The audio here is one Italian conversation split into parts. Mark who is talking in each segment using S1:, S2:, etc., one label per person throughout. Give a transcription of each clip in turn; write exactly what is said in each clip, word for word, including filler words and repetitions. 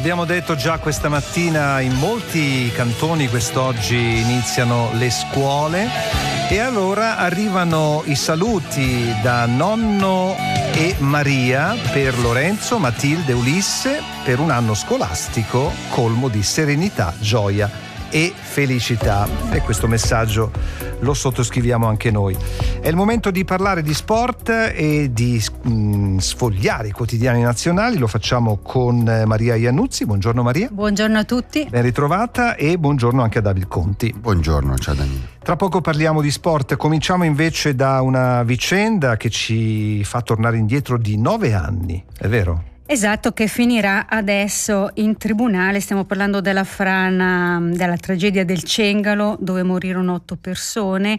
S1: abbiamo detto già questa mattina, in molti cantoni quest'oggi iniziano le scuole e allora arrivano i saluti da nonno e Maria per Lorenzo, Matilde, Ulisse per un anno scolastico colmo di serenità, gioia e felicità. E questo messaggio lo sottoscriviamo anche noi. È il momento di parlare di sport e di mh, sfogliare i quotidiani nazionali. Lo facciamo con Maria Iannuzzi. Buongiorno Maria.
S2: Buongiorno a tutti.
S1: Ben ritrovata e buongiorno anche a David Conti.
S3: Buongiorno, ciao Danilo.
S1: Tra poco parliamo di sport. Cominciamo invece da una vicenda che ci fa tornare indietro di nove anni, è vero?
S2: Esatto, che finirà adesso in tribunale. Stiamo parlando della frana, della tragedia del Cengalo, dove morirono otto persone.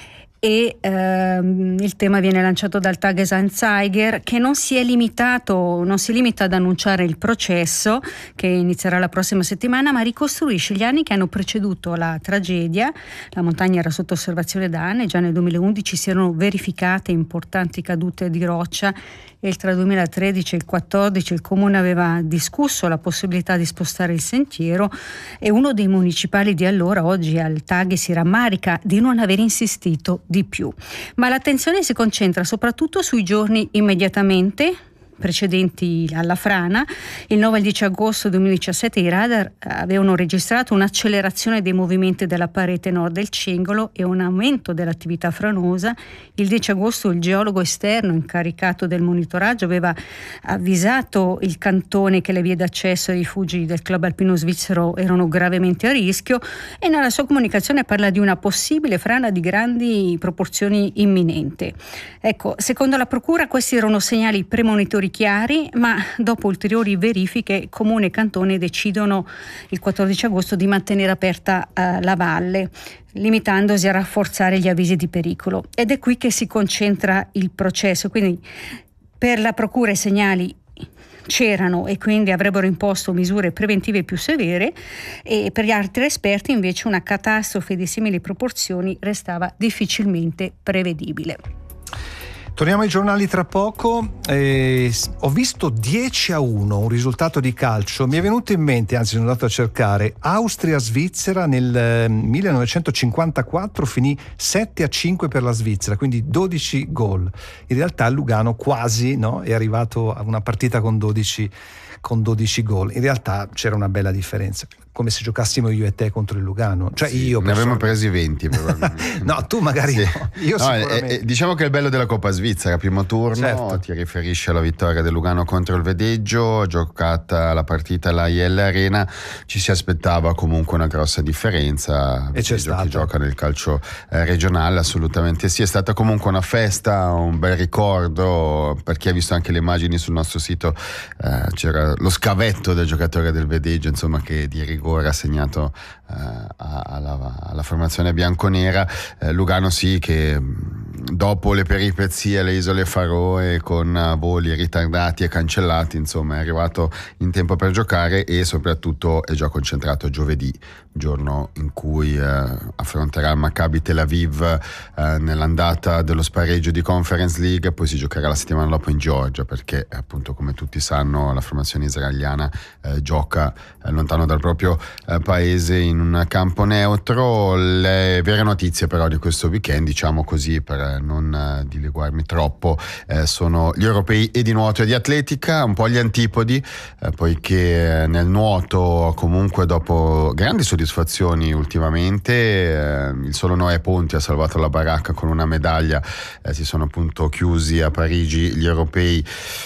S2: E ehm, il tema viene lanciato dal Tages-Anzeiger, che non si è limitato, non si limita ad annunciare il processo che inizierà la prossima settimana, ma ricostruisce gli anni che hanno preceduto la tragedia. La montagna era sotto osservazione da anni, già nel duemilaundici si erano verificate importanti cadute di roccia e tra il duemilatredici e il quattordici il comune aveva discusso la possibilità di spostare il sentiero e uno dei municipali di allora, oggi al Taghe, si rammarica di non aver insistito di più. Ma l'attenzione si concentra soprattutto sui giorni immediatamente precedenti alla frana. Il nove e il dieci agosto duemiladiciassette i radar avevano registrato un'accelerazione dei movimenti della parete nord del Cengalo e un aumento dell'attività franosa. Il dieci agosto il geologo esterno incaricato del monitoraggio aveva avvisato il cantone che le vie d'accesso ai rifugi del club alpino svizzero erano gravemente a rischio e nella sua comunicazione parla di una possibile frana di grandi proporzioni imminente. Ecco, secondo la procura questi erano segnali premonitori chiari, ma dopo ulteriori verifiche comune e cantone decidono il quattordici agosto di mantenere aperta uh, la valle, limitandosi a rafforzare gli avvisi di pericolo. Ed è qui che si concentra il processo. Quindi per la procura i segnali c'erano e quindi avrebbero imposto misure preventive più severe, e per gli altri esperti invece una catastrofe di simili proporzioni restava difficilmente prevedibile.
S1: Torniamo ai giornali tra poco. Eh, ho visto dieci a uno, un risultato di calcio. Mi è venuto in mente, anzi sono andato a cercare, Austria-Svizzera nel eh, millenovecentocinquantaquattro finì sette a cinque per la Svizzera, quindi dodici gol. In realtà Lugano quasi, no, è arrivato a una partita con dodici, con dodici gol. In realtà c'era una bella differenza, come se giocassimo io e te contro il Lugano. Cioè
S3: sì,
S1: io
S3: ne avremmo presi venti probabilmente.
S1: No, tu magari sì. no. Io
S3: no,
S1: sicuramente.
S3: è, è, diciamo che il bello della Coppa Svizzera, primo turno, certo. Ti riferisce alla vittoria del Lugano contro il Vedeggio, giocata la partita alla I L Arena, ci si aspettava comunque una grossa differenza.
S1: E c'è stata.
S3: Che gioca nel calcio eh, regionale, assolutamente sì. È stata comunque una festa, un bel ricordo. Per chi ha visto anche le immagini sul nostro sito, eh, c'era lo scavetto del giocatore del Vedeggio, insomma, che di rigore ha segnato eh, alla, alla formazione bianconera. eh, Lugano sì, che dopo le peripezie alle Isole Faroe con voli ritardati e cancellati, insomma è arrivato in tempo per giocare e soprattutto è già concentrato giovedì, giorno in cui eh, affronterà il Maccabi Tel Aviv eh, nell'andata dello spareggio di Conference League, poi si giocherà la settimana dopo in Georgia, perché appunto, come tutti sanno, la formazione israeliana eh, gioca eh, lontano dal proprio eh, paese in un campo neutro. Le vere notizie però di questo weekend, diciamo così per non eh, dileguarmi troppo, eh, sono gli europei e di nuoto e di atletica, un po' gli antipodi, eh, poiché eh, nel nuoto comunque dopo grandi soddisfazioni ultimamente eh, il solo Noè Ponti ha salvato la baracca con una medaglia. Eh, si sono appunto chiusi a Parigi gli europei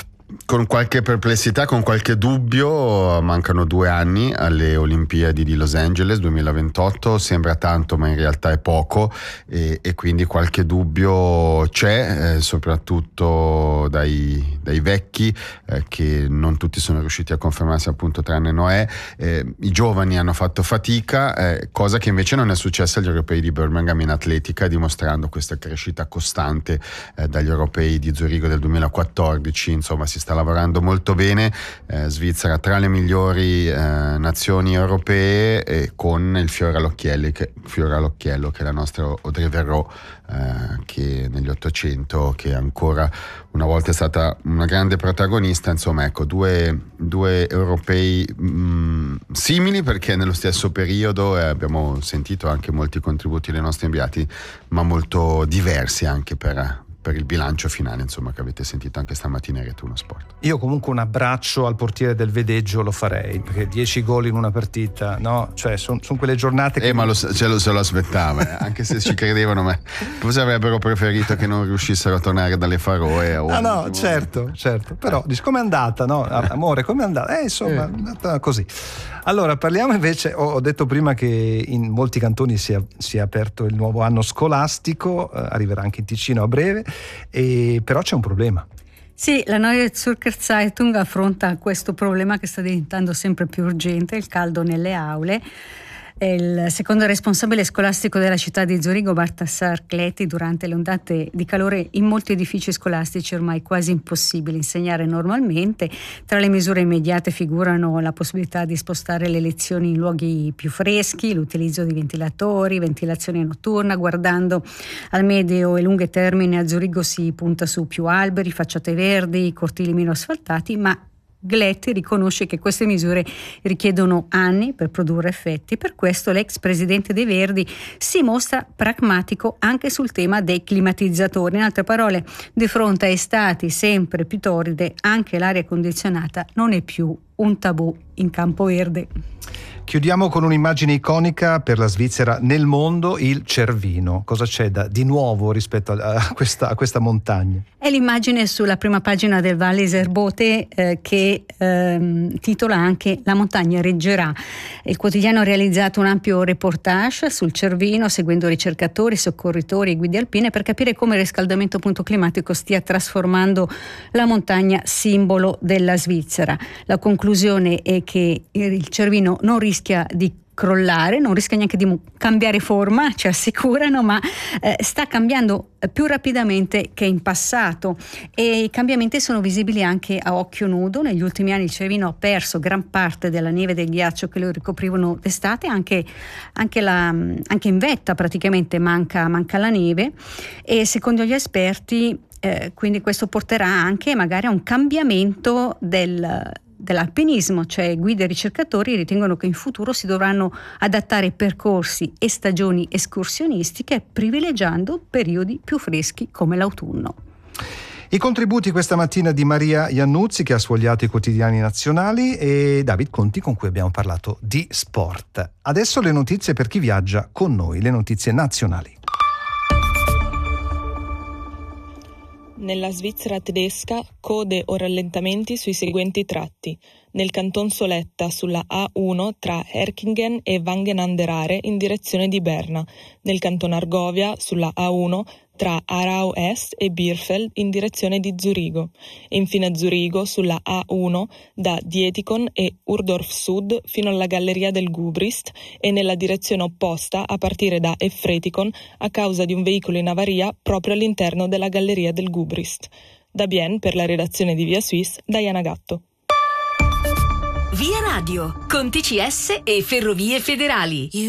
S3: con qualche perplessità, con qualche dubbio. Mancano due anni alle Olimpiadi di Los Angeles duemilaventotto, sembra tanto ma in realtà è poco, e, e quindi qualche dubbio c'è, eh, soprattutto dai, dai vecchi, eh, che non tutti sono riusciti a confermarsi, appunto tranne Noè. Eh, i giovani hanno fatto fatica, eh, cosa che invece non è successa agli europei di Birmingham in atletica, dimostrando questa crescita costante eh, dagli europei di Zurigo del duemilaquattordici. Insomma, si sta lavorando molto bene. eh, Svizzera tra le migliori eh, nazioni europee, e con il fiore all'occhiello che, fiore all'occhiello che è la nostra Audrey Verreau, eh, che negli Ottocento, che ancora una volta è stata una grande protagonista. Insomma, ecco, due, due europei mh, simili, perché nello stesso periodo eh, abbiamo sentito anche molti contributi dei nostri inviati, ma molto diversi anche per, per il bilancio finale, insomma, che avete sentito anche stamattina in Rete Uno Sport.
S1: Io comunque un abbraccio al portiere del Vedeggio lo farei, perché dieci gol in una partita, no? Cioè sono son quelle giornate che...
S3: Eh, ma lo, ce lo, se lo aspettava, eh. Anche se ci credevano, ma forse avrebbero preferito che non riuscissero a tornare dalle Faroe.
S1: Ah no, certo, certo. Però dici, com'è andata, no? Amore, com'è andata? Eh, insomma, è andata così. Allora, parliamo invece, ho, ho detto prima che in molti cantoni si è, si è aperto il nuovo anno scolastico, eh, arriverà anche in Ticino a breve, e, però c'è un problema.
S2: Sì, la Neue Zürcher Zeitung affronta questo problema che sta diventando sempre più urgente, il caldo nelle aule. Il secondo responsabile scolastico della città di Zurigo, Baltasar Cleti, durante le ondate di calore in molti edifici scolastici è ormai quasi impossibile insegnare normalmente. Tra le misure immediate figurano la possibilità di spostare le lezioni in luoghi più freschi, l'utilizzo di ventilatori, ventilazione notturna. Guardando al medio e lungo termine, a Zurigo si punta su più alberi, facciate verdi, cortili meno asfaltati, ma Cleti riconosce che queste misure richiedono anni per produrre effetti. Per questo l'ex presidente dei Verdi si mostra pragmatico anche sul tema dei climatizzatori. In altre parole, di fronte a estati sempre più torride, anche l'aria condizionata non è più un tabù in Campo Verde.
S1: Chiudiamo con un'immagine iconica per la Svizzera nel mondo, il Cervino. Cosa c'è da, di nuovo rispetto a, a, questa, a questa montagna?
S2: È l'immagine sulla prima pagina del Walliser Bote eh, che ehm, titola anche La montagna reggerà. Il quotidiano ha realizzato un ampio reportage sul Cervino, seguendo ricercatori, soccorritori e guide alpine, per capire come il riscaldamento appunto climatico stia trasformando la montagna simbolo della Svizzera. La conclusione è che il Cervino non rischia di crollare, non rischia neanche di cambiare forma, ci assicurano, ma eh, sta cambiando più rapidamente che in passato, e i cambiamenti sono visibili anche a occhio nudo. Negli ultimi anni il Cervino ha perso gran parte della neve e del ghiaccio che lo ricoprivano d'estate, anche, anche, la, anche in vetta praticamente manca, manca la neve, e secondo gli esperti eh, quindi questo porterà anche magari a un cambiamento del dell'alpinismo, cioè guide e ricercatori ritengono che in futuro si dovranno adattare percorsi e stagioni escursionistiche privilegiando periodi più freschi come l'autunno.
S1: I contributi questa mattina di Maria Iannuzzi, che ha sfogliato i quotidiani nazionali, e David Conti, con cui abbiamo parlato di sport. Adesso le notizie per chi viaggia con noi, le notizie nazionali.
S4: Nella Svizzera tedesca, code o rallentamenti sui seguenti tratti. Nel canton Soletta sulla A uno tra Erkingen e Wangen an der Aare in direzione di Berna. Nel canton Argovia sulla A uno tra Aarau Est e Bielefeld in direzione di Zurigo. E infine a Zurigo sulla A uno da Dietikon e Urdorf Sud fino alla galleria del Gubrist, e nella direzione opposta a partire da Efretikon a causa di un veicolo in avaria proprio all'interno della galleria del Gubrist. Da Bien, per la redazione di Via Suisse, Diana Gatto.
S5: Via Radio, con T C S e Ferrovie Federali.